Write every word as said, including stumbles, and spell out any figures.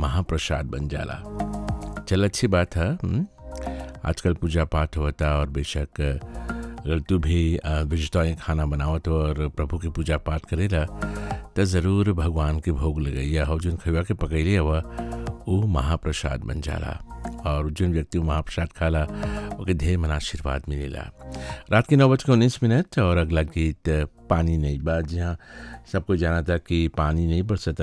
महाप्रसाद बन जाला। चल अच्छी बात है। हुँ? आजकल पूजा पाठ होता और बेशक अगर तू भी वेजिटेरियन खाना बनावत हो और प्रभु की पूजा पाठ करेला तो ज़रूर भगवान के भोग लगैया हो जोन खिवा के पकैले हवा वो महाप्रसाद बन जाला और जोन व्यक्ति वो महाप्रसाद खाला ओके ढेर मन आशीर्वाद मिलेला। रात के नौ बज के उन्नीस मिनट और अगला गीत पानी नहीं बा। जहाँ सबको जाना था कि पानी नहीं बरसता